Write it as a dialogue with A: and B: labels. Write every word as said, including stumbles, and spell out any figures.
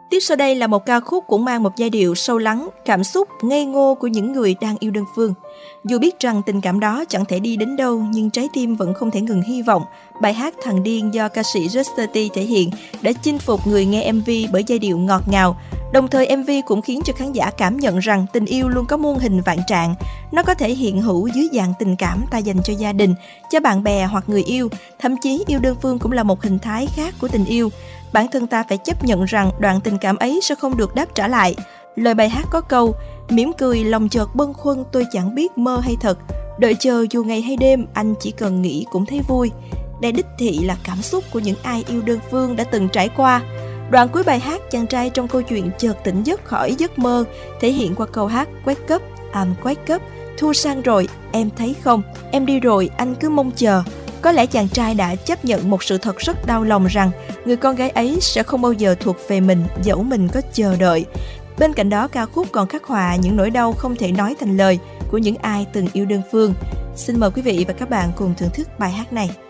A: Tiếp sau đây là một ca khúc cũng mang một giai điệu sâu lắng, cảm xúc ngây ngô của những người đang yêu đơn phương. Dù biết rằng tình cảm đó chẳng thể đi đến đâu, nhưng trái tim vẫn không thể ngừng hy vọng. Bài hát Thằng Điên do ca sĩ Justin T thể hiện đã chinh phục người nghe em vê bởi giai điệu ngọt ngào. Đồng thời em vê cũng khiến cho khán giả cảm nhận rằng tình yêu luôn có muôn hình vạn trạng. Nó có thể hiện hữu dưới dạng tình cảm ta dành cho gia đình, cho bạn bè hoặc người yêu. Thậm chí yêu đơn phương cũng là một hình thái khác của tình yêu. Bản thân ta phải chấp nhận rằng đoạn tình cảm ấy sẽ không được đáp trả lại. Lời bài hát có câu: mỉm cười lòng chợt bâng khuâng, tôi chẳng biết mơ hay thật. Đợi chờ dù ngày hay đêm, anh chỉ cần nghĩ cũng thấy vui. Đây đích thị là cảm xúc của những ai yêu đơn phương đã từng trải qua. Đoạn cuối bài hát, chàng trai trong câu chuyện chợt tỉnh giấc khỏi giấc mơ, thể hiện qua câu hát Wake up, I'm wake up. Thu sang rồi, em thấy không? Em đi rồi, anh cứ mong chờ. Có lẽ chàng trai đã chấp nhận một sự thật rất đau lòng rằng người con gái ấy sẽ không bao giờ thuộc về mình dẫu mình có chờ đợi. Bên cạnh đó, ca khúc còn khắc họa những nỗi đau không thể nói thành lời của những ai từng yêu đơn phương. Xin mời quý vị và các bạn cùng thưởng thức bài hát này.